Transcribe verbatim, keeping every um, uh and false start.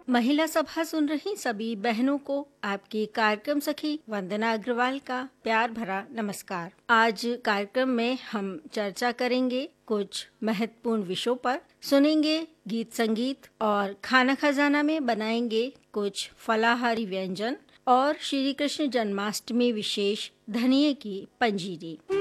महिला सभा सुन रही सभी बहनों को आपकी कार्यक्रम सखी वंदना अग्रवाल का प्यार भरा नमस्कार। आज कार्यक्रम में हम चर्चा करेंगे कुछ महत्वपूर्ण विषयों पर, सुनेंगे गीत संगीत और खाना खजाना में बनाएंगे कुछ फलाहारी व्यंजन और श्री कृष्ण जन्माष्टमी विशेष धनिये की पंजीरी।